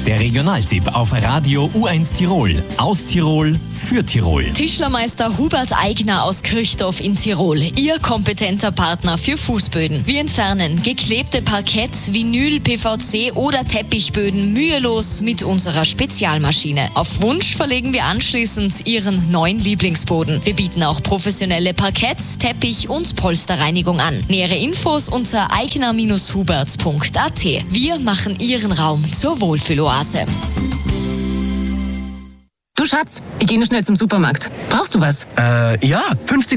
Der Regionaltipp auf Radio U1 Tirol. Aus Tirol für Tirol. Tischlermeister Hubert Eigner aus Kirchdorf in Tirol. Ihr kompetenter Partner für Fußböden. Wir entfernen geklebte Parkett, Vinyl, PVC oder Teppichböden mühelos mit unserer Spezialmaschine. Auf Wunsch verlegen wir anschließend Ihren neuen Lieblingsboden. Wir bieten auch professionelle Parkett-, Teppich- und Polsterreinigung an. Nähere Infos unter eigner-hubert.at. Wir machen Ihren Raum zur Wohlfühloase. Du Schatz, ich gehe noch schnell zum Supermarkt. Brauchst du was? Ja, 50